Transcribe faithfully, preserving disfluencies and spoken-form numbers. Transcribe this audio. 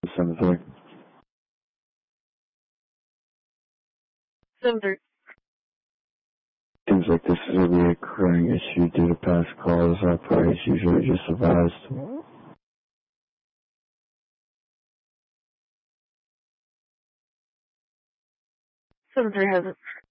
Seven three. Seven three. Seems like this is a recurring issue due to past calls. Our price usually just advised. Seven three has it.